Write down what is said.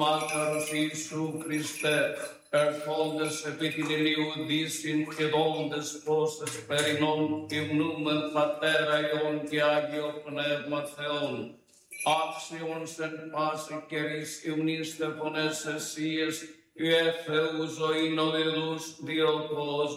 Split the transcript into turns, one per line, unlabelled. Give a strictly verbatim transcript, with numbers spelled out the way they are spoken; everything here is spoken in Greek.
Μακάρος Ιησού Χριστέ, ερχόντες επί την ηλιουδήσιν και δόντες πόσες περινών υμνούμεν Πατέρα Υιόν και Άγιο Πνεύμα Θεόν, άξιον εν πάση καιρής υμνήστε φωνές εσίες, οι Θεού ζωήν οδηδούς διοκός